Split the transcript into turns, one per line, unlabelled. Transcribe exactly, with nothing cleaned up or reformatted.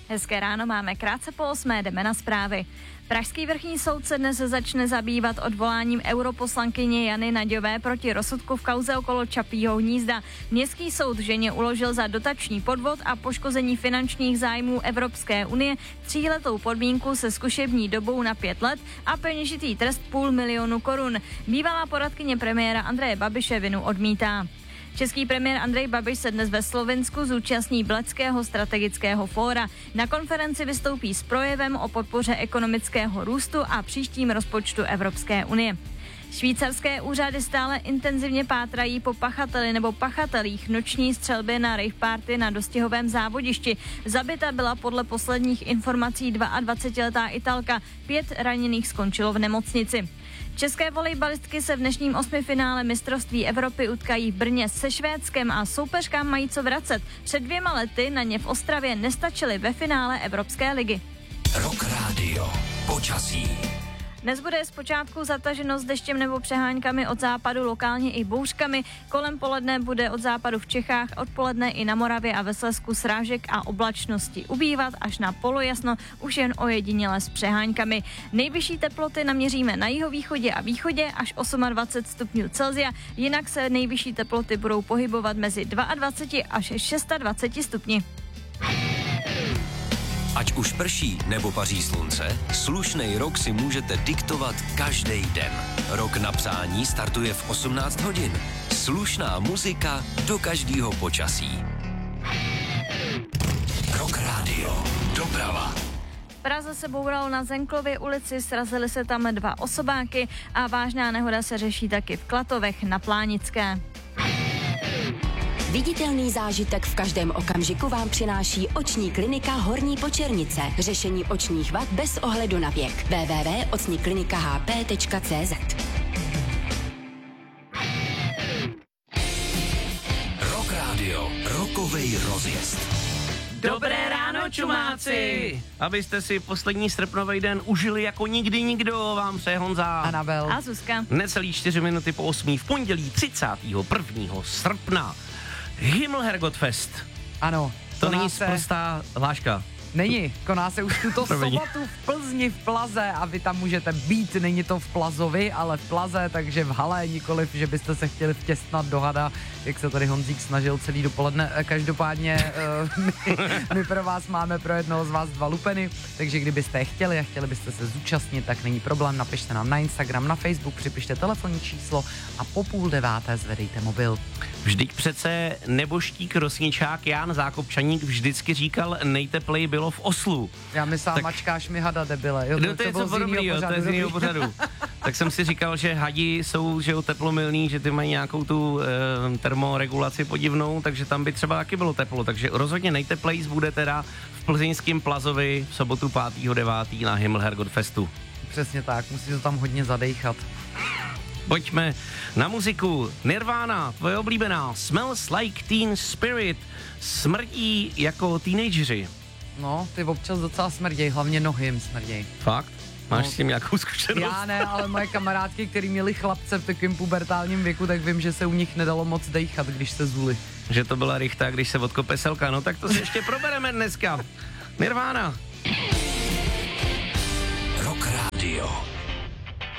Hezké ráno, máme krátce po osmé, jdeme na zprávy. Pražský vrchní soud se dnes začne zabývat odvoláním europoslankyně Jany Naďové proti rozsudku v kauze okolo Čapího hnízda. Městský soud ženě uložil za dotační podvod a poškození finančních zájmů Evropské unie tříletou podmínku se zkušební dobou na pět let a peněžitý trest půl milionu korun. Bývalá poradkyně premiéra Andreje Babiše vinu odmítá. Český premiér Andrej Babiš se dnes ve Slovinsku zúčastní Bledského strategického fóra. Na konferenci vystoupí s projevem o podpoře ekonomického růstu a příštím rozpočtu Evropské unie. Švýcarské úřady stále intenzivně pátrají po pachateli nebo pachatelích noční střelby na rave party na dostihovém závodišti. Zabita byla podle posledních informací dvacetiletá Italka, pět raněných skončilo v nemocnici. České volejbalistky se v dnešním osmifinále mistrovství Evropy utkají v Brně se Švédskem a soupeřkám mají co vracet. Před dvěma lety na ně v Ostravě nestačily ve finále Evropské ligy.
Rock Radio. Počasí.
Dnes bude zpočátku zataženo s deštěm nebo přeháňkami, od západu lokálně i bouřkami. Kolem poledne bude od západu v Čechách, odpoledne i na Moravě a ve Slezsku srážek a oblačnosti ubývat až na polojasno, už jen ojediněle s přeháňkami. Nejvyšší teploty naměříme na jihovýchodě a východě až dvacet osm stupňů Celsia, jinak se nejvyšší teploty budou pohybovat mezi dvacet dva až dvacet šest stupni.
Ať už prší nebo paří slunce, slušnej rok si můžete diktovat každý den. Rok na přání startuje v osmnáct hodin. Slušná muzika do každého počasí. Rock Radio. Doprava.
V Praze se bouralo na Zenklově ulici, srazily se tam dva osobáky a vážná nehoda se řeší taky v Klatovech na Plánické.
Viditelný zážitek v každém okamžiku vám přináší oční klinika Horní Počernice. Řešení očních vad bez ohledu na věk. w w w tečka oční klinika h p tečka c z.
Rock Radio. Rokovej rozjezd.
Dobré ráno, čumáci! Abyste si poslední srpnový den užili jako nikdy nikdo, vám přeje Honza.
Anabel.
A Zuzka.
Necelý čtyři minuty po osmí v pondělí třicátého prvního srpna. Himmelherrgottfest.
Ano.
To není
se...
prostá hláška.
Není, koná se už tuto sobotu v Plzni v Plaze a vy tam můžete být, není to v Plazovi, ale v Plaze, takže v hale, nikoliv, že byste se chtěli vtěsnat do hada, jak se tady Honzík snažil celý dopoledne. Každopádně uh, my, my pro vás máme pro jednoho z vás dva lupeny, takže kdybyste je chtěli a chtěli byste se zúčastnit, tak není problém, napište nám na Instagram, na Facebook, připište telefonní číslo a po půl deváté zvedejte mobil.
Vždyť přece neboštík rosničák Jan Zákopčaník vždycky říkal, nejteplej bylo v Oslu.
Já myslel,
tak...
mačkáš mi hada, debile. Jo,
to, no to, to je
bylo
co podobný, jo, to je z jiného pořadu. Tak jsem si říkal, že hadi jsou, že jo, teplomilný, že ty mají nějakou tu e, termoregulaci podivnou, takže tam by třeba taky bylo teplo, takže rozhodně nejteplejc bude teda v plzeňském Plazovi v sobotu pátého devátého na Himmelherrgottfestu.
Přesně tak, musí to tam hodně zadejchat.
Pojďme na muziku. Nirvana, tvoje oblíbená. Smells Like Teen Spirit. Smrdí jako teenageři.
No, ty občas docela smrděj, hlavně nohy jim smrděj.
Fakt? Máš
no,
s tím nějakou zkušenost?
Já ne, ale moje kamarádky, který měli chlapce v takovém pubertálním věku, tak vím, že se u nich nedalo moc dejchat, když se zuli.
Že to byla rychta, když se odkope selka. No tak to si ještě probereme dneska. Nirvana.
Rock Radio.